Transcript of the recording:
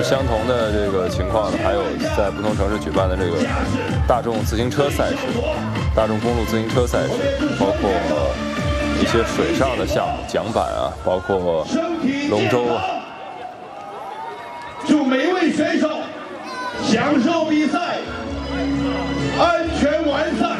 相同的这个情况呢，还有在不同城市举办的这个大众自行车赛事、大众公路自行车赛事，包括一些水上的项目、桨板啊，包括龙舟啊。 祝每位选手享受比赛，安全完赛。